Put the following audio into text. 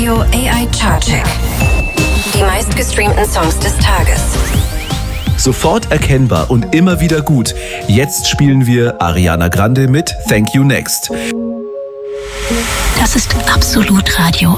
Radio AI Chartcheck. Die meistgestreamten Songs des Tages. Sofort erkennbar und immer wieder gut. Jetzt spielen wir Ariana Grande mit Thank You Next. Das ist Absolut Radio